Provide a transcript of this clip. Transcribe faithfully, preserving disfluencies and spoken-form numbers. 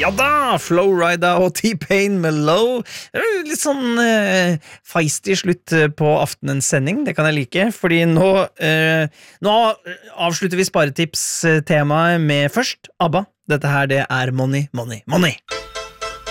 Ja da, Flowrida og T-Pain med Low. Litt sånn eh, feistig slutt på aftenens sending, det kan jeg like, fordi nå, eh, nå avslutter vi sparetips-temaet med først ABBA. Dette her, det er Money, Money, Money.